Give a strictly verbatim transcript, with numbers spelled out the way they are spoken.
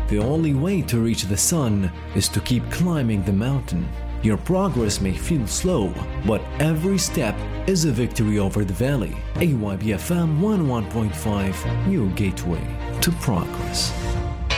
The only way to reach the sun is to keep climbing the mountain. Your progress may feel slow, but every step is a victory over the valley. A Y B F M one oh one point five, your gateway to progress.